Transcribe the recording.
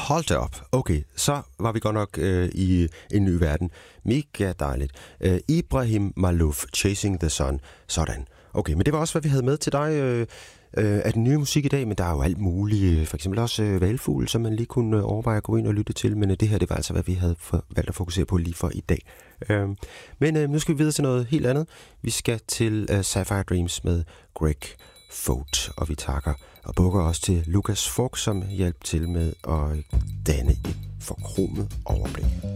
Hold da op. Okay, så var vi godt nok i en ny verden. Mega dejligt. Ibrahim Malouf, Chasing the Sun. Sådan. Okay, men det var også, hvad vi havde med til dig af den nye musik i dag, men der er jo alt muligt. For eksempel også Valfugl, som man lige kunne overveje at gå ind og lytte til, men det her, det var altså, hvad vi havde valgt at fokusere på lige for i dag. Men nu skal vi videre til noget helt andet. Vi skal til Sapphire Dreams med Greg Foat, og vi takker og bukker også til Lukas Fogg, som hjalp til med at danne et forkromet overblik.